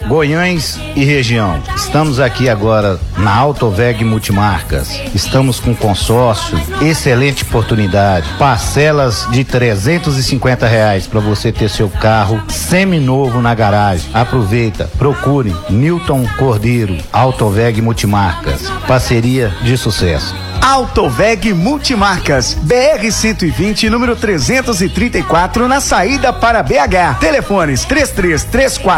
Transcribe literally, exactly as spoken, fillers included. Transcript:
Goiães e região. Estamos aqui agora na Autoveg Multimarcas. Estamos com consórcio, excelente oportunidade. Parcelas de trezentos e cinquenta reais para você ter seu carro seminovo na garagem. Aproveita, procure Newton Cordeiro, Autoveg Multimarcas. Parceria de sucesso. Autoveg Multimarcas, B R cento e vinte, número trezentos e trinta e quatro, na saída para B H. Telefones três três três quatro